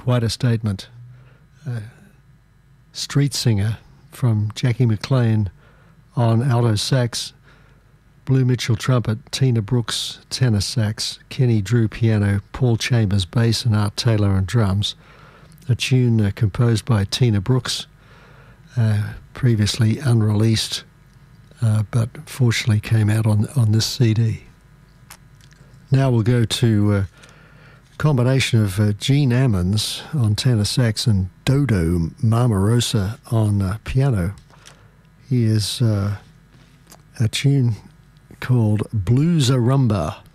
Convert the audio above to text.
quite a statement. Street Singer from Jackie McLean on alto sax, Blue Mitchell trumpet, Tina Brooks tenor sax, Kenny Drew piano, Paul Chambers bass and Art Taylor on drums. A tune composed by Tina Brooks, previously unreleased, but fortunately came out on this CD. Now we'll go to a combination of Gene Ammons on tenor sax and Dodo Marmarosa on piano. Here's a tune called Blues-a-Rumba.